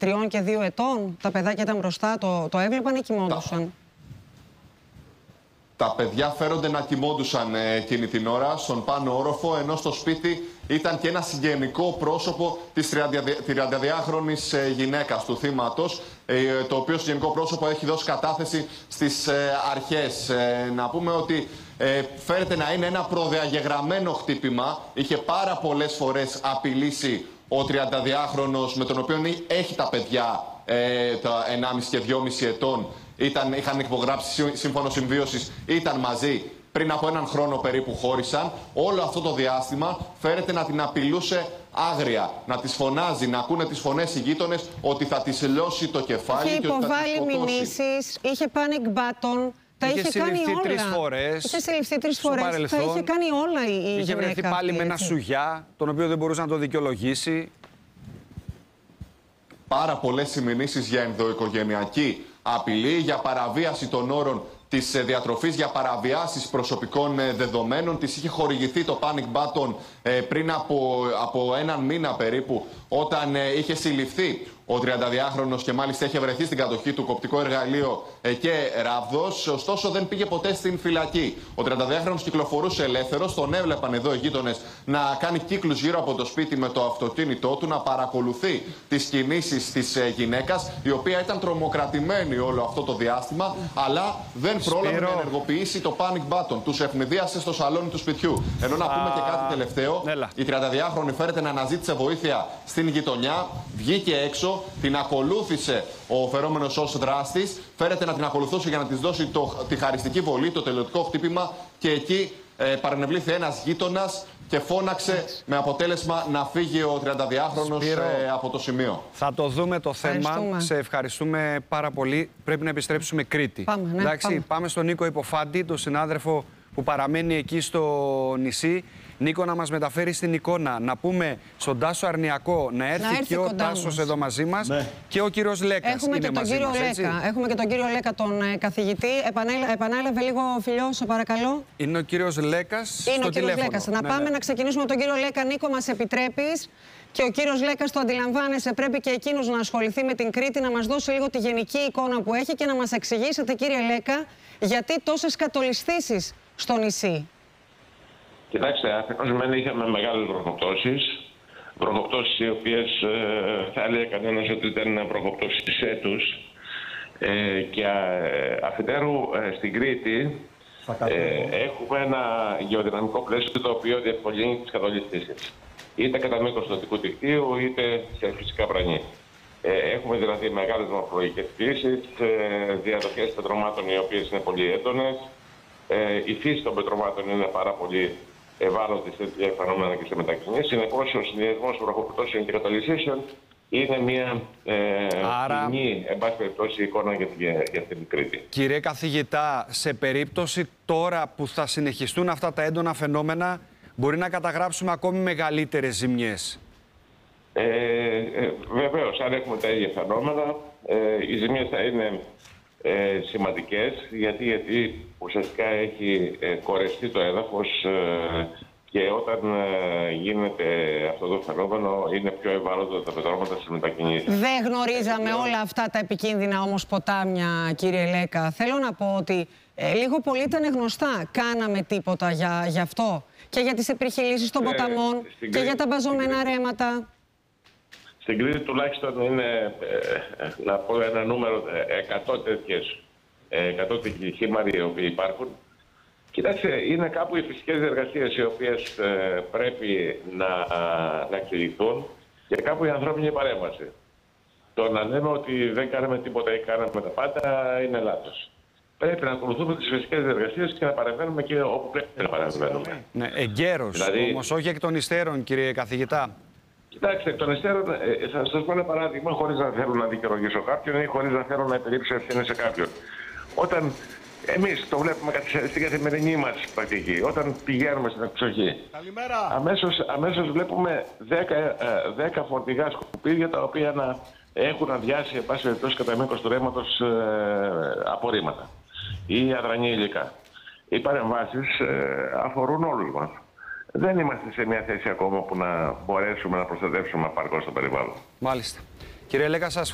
3 και 2 ετών. Τα παιδάκια ήταν μπροστά, το έβλεπαν ή κοιμόντουσαν? Τα παιδιά φέρονται να κοιμόντουσαν εκείνη την ώρα στον πάνω όροφο, ενώ στο σπίτι ήταν και ένα συγγενικό πρόσωπο της 32χρονης γυναίκας του θύματος, το οποίο συγγενικό πρόσωπο έχει δώσει κατάθεση στις αρχές. Να πούμε ότι φέρεται να είναι ένα προδιαγεγραμμένο χτύπημα. Είχε πάρα πολλές φορές απειλήσει ο 32χρονος, με τον οποίο έχει τα παιδιά τα 1,5 και 2,5 ετών. Είχαν υπογράψει σύμφωνο συμβίωσης, ήταν μαζί. Πριν από έναν χρόνο περίπου χώρισαν. Όλο αυτό το διάστημα φέρεται να την απειλούσε άγρια. Να τις φωνάζει, να ακούνε τις φωνές οι γείτονες ότι θα της λιώσει το κεφάλι είχε και ότι θα της σκοτώσει. Είχε υποβάλει μηνύσεις, είχε panic button. Τα είχε κάνει όλα. Είχε συλληφθεί 3 φορές. Τα είχε κάνει όλα η γυναίκα. Είχε βρεθεί πάλι με ένα σουγιά, τον οποίο δεν μπορούσε να το δικαιολογήσει. Πάρα πολλές μηνύσεις για ενδοοικογενειακή απειλή, για παραβίαση των όρων της διατροφής, για παραβιάσεις προσωπικών δεδομένων. Της είχε χορηγηθεί το panic button πριν από έναν μήνα περίπου, όταν είχε συλληφθεί ο 32χρονος και μάλιστα είχε βρεθεί στην κατοχή του κοπτικό εργαλείο και ράβδος. Ωστόσο δεν πήγε ποτέ στην φυλακή. Ο 32χρονος κυκλοφορούσε ελεύθερος. Τον έβλεπαν εδώ οι γείτονες να κάνει κύκλους γύρω από το σπίτι με το αυτοκίνητό του, να παρακολουθεί τις κινήσεις της γυναίκας, η οποία ήταν τρομοκρατημένη όλο αυτό το διάστημα, αλλά δεν πρόλαβε να ενεργοποιήσει το panic button. Τους ευνηδίασε στο σαλόνι του σπιτιού. Ενώ να πούμε και κάτι τελευταίο, η 32χρονη φέρεται να αναζήτησε βοήθεια στην γειτονιά, βγήκε έξω. Την ακολούθησε ο φερόμενος ως δράστης, φέρεται να την ακολουθούσε για να της δώσει τη χαριστική βολή, το τελειωτικό χτύπημα, και εκεί παρενευλήθη ένας γείτονας και φώναξε, με αποτέλεσμα να φύγει ο 32χρονος από το σημείο. Θα το δούμε το θέμα. Σε ευχαριστούμε πάρα πολύ. Πρέπει να επιστρέψουμε Κρήτη. Πάμε, πάμε στον Νίκο Υποφάντη, τον συνάδελφο που παραμένει εκεί στο νησί. Νίκο, να μας μεταφέρει στην εικόνα. Να πούμε στον Τάσο Αρνιακό να έρθει και ο Τάσος εδώ μαζί μας, και ο κύριος Λέκας. Έχουμε και τον κύριο Λέκα. Έχουμε και τον κύριο Λέκα, τον καθηγητή. Επανέλαβε λίγο ο Φιλιός, σε παρακαλώ. Είναι ο κύριος Λέκας στο τηλέφωνο. Να πάμε να ξεκινήσουμε από τον κύριο Λέκα. Νίκο, μας επιτρέπεις? Και ο κύριος Λέκας, το αντιλαμβάνεσαι, πρέπει και εκείνος να ασχοληθεί με την Κρήτη, να μας δώσει λίγο τη γενική εικόνα που έχει και να μας εξηγήσετε, κύριε Λέκα, γιατί τόσες κατολισθήσεις στο νησί. Κοιτάξτε, αφενός είχαμε μεγάλες βροχοπτώσεις οι οποίες θα έλεγε κανένας ότι δεν είναι βροχοπτώσεις έτους, και αφετέρου στην Κρήτη έχουμε ένα γεωδυναμικό πλαίσιο το οποίο διευκολύνει τις κατολισθήσεις, είτε κατά μήκος του οδικού δικτύου είτε σε φυσικά βρανή. Έχουμε δηλαδή μεγάλες μορφολογικές πτήσεις, διαδοχές πετρωμάτων οι οποίες είναι πολύ έντονες. Η φύση των πετρωμάτων είναι πάρα πολύ ευάλωτη σε τέτοια φαινόμενα και σε μετακινήσεις. Συνεπώς, ο συνδυασμός βροχοπτώσεων και κατολισθήσεων είναι μια κοινή, εν πάση περιπτώσει, εικόνα για την Κρήτη. Κύριε καθηγητά, σε περίπτωση τώρα που θα συνεχιστούν αυτά τα έντονα φαινόμενα, μπορεί να καταγράψουμε ακόμη μεγαλύτερες ζημιές? Βεβαίως, αν έχουμε τα ίδια φαινόμενα, οι ζημιές θα είναι σημαντικές, γιατί ουσιαστικά έχει κορεστεί το έδαφος, και όταν γίνεται αυτό το φαινόμενο είναι πιο ευάλωτα τα πετρώματα στις μετακινήσεις. Δεν γνωρίζαμε όλα αυτά τα επικίνδυνα όμως ποτάμια, κύριε Λέκα. Θέλω να πω ότι λίγο πολύ ήταν γνωστά. Κάναμε τίποτα για αυτό? Και για τις επιχειρήσεις των ποταμών και για τα μπαζωμένα ρέματα? Στην Κρήτη τουλάχιστον είναι, να πω ένα νούμερο, 100 τέτοιοι χήμαροι οι οποίοι υπάρχουν. Κοιτάξτε, είναι κάπου οι φυσικές διεργασίες οι οποίες πρέπει να εξηγηθούν, και κάπου η ανθρώπινη παρέμβαση. Το να λέμε ότι δεν κάναμε τίποτα ή κάναμε τα πάντα είναι λάθος. Πρέπει να ακολουθούμε τις φυσικές διεργασίες και να παρεμβαίνουμε και όπου πρέπει να παρεμβαίνουμε. Ναι, εγκαίρος, δηλαδή, όμως όχι εκ των υστέρων, κύριε καθηγητά. Κοιτάξτε, εκ των υστέρων, θα σας πω ένα παράδειγμα, χωρίς να θέλω να δικαιολογήσω κάποιον ή χωρίς να θέλω να επιλήψω ευθύνη σε κάποιον. Όταν εμείς το βλέπουμε στην καθημερινή μας πρακτική, όταν πηγαίνουμε στην εξοχή, αμέσως βλέπουμε 10 φορτηγά σκουπίδια τα οποία να έχουν αδειάσει, εν πάση περιπτώσει, κατά μήκος του ρέματος απορρίμματα ή αδρανή υλικά. Οι παρεμβάσεις αφορούν όλους μας. Δεν είμαστε σε μια θέση ακόμα που να μπορέσουμε να προστατεύσουμε απαρκώς το περιβάλλον. Μάλιστα. Κύριε Λέκα, σας